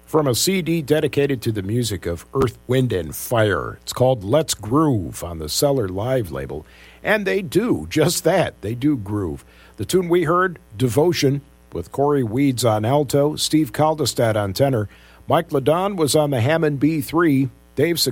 from a CD dedicated to the music of Earth, Wind, and Fire. It's called Let's Groove on the Cellar Live label. And they do just that. They do groove. The tune we heard, Devotion, with Corey Weeds on alto, Steve Kaldestad on tenor. Mike Ladon was on the Hammond B3. Dave